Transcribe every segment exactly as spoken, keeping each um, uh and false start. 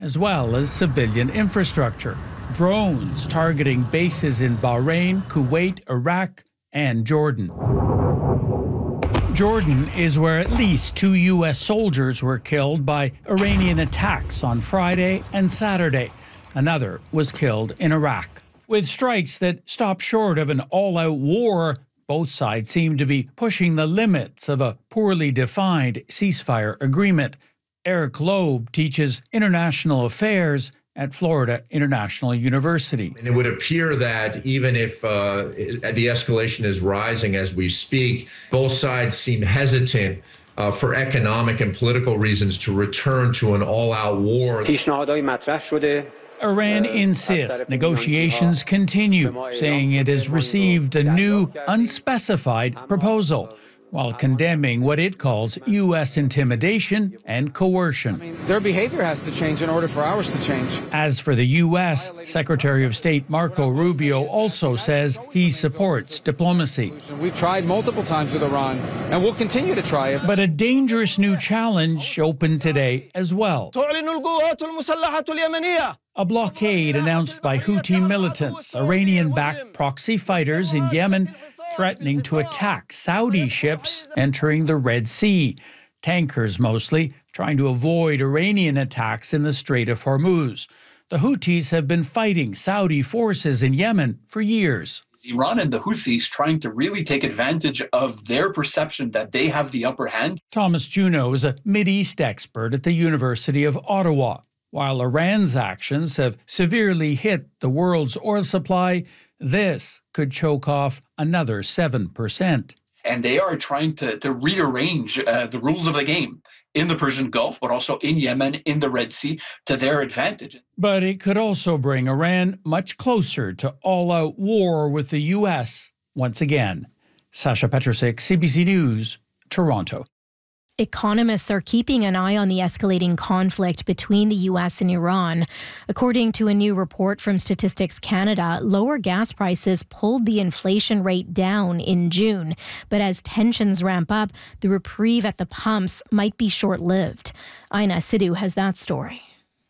as well as civilian infrastructure. Drones targeting bases in Bahrain, Kuwait, Iraq, and Jordan. Jordan is where at least two U S soldiers were killed by Iranian attacks on Friday and Saturday. Another was killed in Iraq. With strikes that stop short of an all-out war, both sides seem to be pushing the limits of a poorly defined ceasefire agreement. Eric Loeb teaches international affairs at Florida International University. And it would appear that even if uh, the escalation is rising as we speak, both sides seem hesitant uh, for economic and political reasons to return to an all-out war. Iran insists negotiations continue, saying it has received a new, unspecified proposal, while condemning what it calls U S intimidation and coercion. I mean, their behavior has to change in order for ours to change. As for the U S, Secretary of State Marco Rubio also says he supports diplomacy. We've tried multiple times with Iran, and we'll continue to try it. But a dangerous new challenge opened today as well. A blockade announced by Houthi militants, Iranian-backed proxy fighters in Yemen, threatening to attack Saudi ships entering the Red Sea. Tankers mostly, trying to avoid Iranian attacks in the Strait of Hormuz. The Houthis have been fighting Saudi forces in Yemen for years. Iran and the Houthis trying to really take advantage of their perception that they have the upper hand. Thomas Juneau is a Mideast expert at the University of Ottawa. While Iran's actions have severely hit the world's oil supply, this could choke off another seven percent. And they are trying to, to rearrange uh, the rules of the game in the Persian Gulf, but also in Yemen, in the Red Sea, to their advantage. But it could also bring Iran much closer to all-out war with the U S once again. Sasha Petrusik, C B C News, Toronto. Economists are keeping an eye on the escalating conflict between the U S and Iran. According to a new report from Statistics Canada, lower gas prices pulled the inflation rate down in June. But as tensions ramp up, the reprieve at the pumps might be short-lived. Aina Sidhu has that story.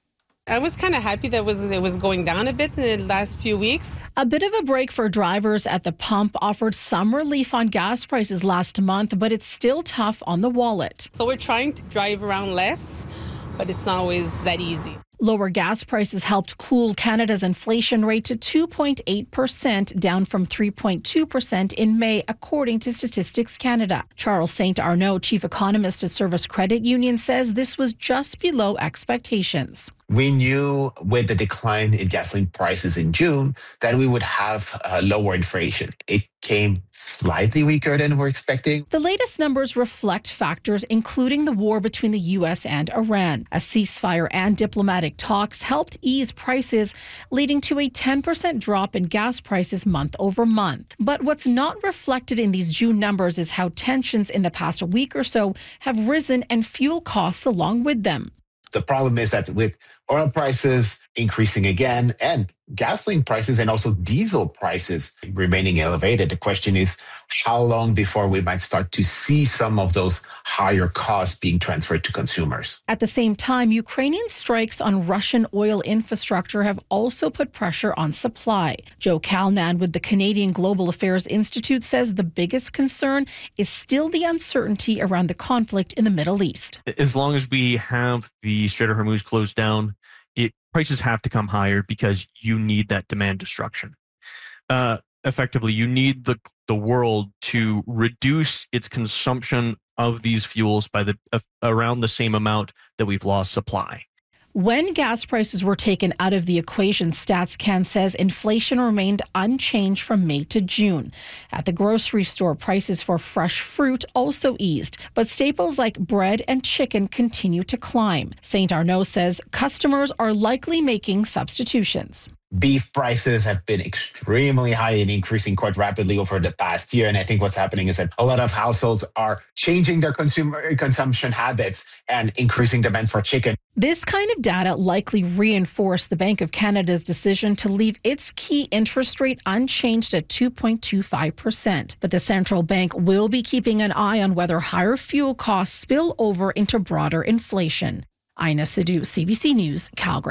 I was kind of happy that was it was going down a bit in the last few weeks. A bit of a break for drivers at the pump offered some relief on gas prices last month, but it's still tough on the wallet. So we're trying to drive around less, but it's not always that easy. Lower gas prices helped cool Canada's inflation rate to two point eight percent, down from three point two percent in May, according to Statistics Canada. Charles Saint Arnaud, chief economist at Service Credit Union, says this was just below expectations. We knew with the decline in gasoline prices in June that we would have uh, lower inflation. It came slightly weaker than we're expecting. The latest numbers reflect factors including the war between the U S and Iran. A ceasefire and diplomatic talks helped ease prices, leading to a ten percent drop in gas prices month over month. But what's not reflected in these June numbers is how tensions in the past week or so have risen and fuel costs along with them. The problem is that with oil prices increasing again and gasoline prices and also diesel prices remaining elevated, the question is how long before we might start to see some of those higher costs being transferred to consumers. At the same time, Ukrainian strikes on Russian oil infrastructure have also put pressure on supply. Joe Calnan with the Canadian Global Affairs Institute says the biggest concern is still the uncertainty around the conflict in the Middle East. As long as we have the Strait of Hormuz closed down, it prices have to come higher because you need that demand destruction. Uh, effectively, you need the the world to reduce its consumption of these fuels by the uh, around the same amount that we've lost supply. When gas prices were taken out of the equation, StatsCan says inflation remained unchanged from May to June. At the grocery store, prices for fresh fruit also eased, but staples like bread and chicken continue to climb. Saint Arnaud says customers are likely making substitutions. Beef prices have been extremely high and increasing quite rapidly over the past year. And I think what's happening is that a lot of households are changing their consumer consumption habits and increasing demand for chicken. This kind of data likely reinforced the Bank of Canada's decision to leave its key interest rate unchanged at two point two five percent. But the central bank will be keeping an eye on whether higher fuel costs spill over into broader inflation. Ina Sidhu, C B C News, Calgary.